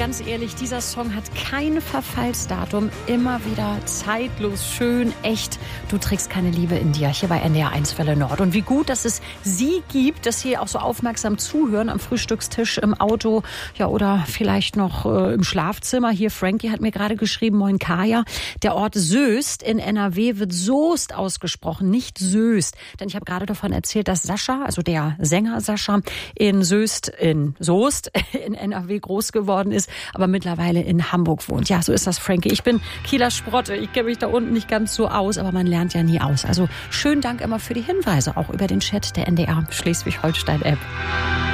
ganz ehrlich, dieser Song hat kein Verfallsdatum. Immer wieder zeitlos, schön, echt. Du trägst keine Liebe in dir. Hier bei NDR 1 Welle Nord. Und wie gut, dass es Sie gibt, dass Sie auch so aufmerksam zuhören am Frühstückstisch, im Auto, ja, oder vielleicht noch im Schlafzimmer. Hier, Frankie hat mir gerade geschrieben, moin Kaya. Der Ort Soest in NRW wird Soest ausgesprochen, nicht Soest. Denn ich habe gerade davon erzählt, dass Sascha, also der Sänger Sascha, in Soest in NRW groß geworden ist, aber mittlerweile in Hamburg wohnt. Ja, so ist das, Frankie. Ich bin Kieler Sprotte. Ich kenne mich da unten nicht ganz so aus, aber man lernt ja nie aus. Also schönen Dank immer für die Hinweise, auch über den Chat der NDR Schleswig-Holstein-App.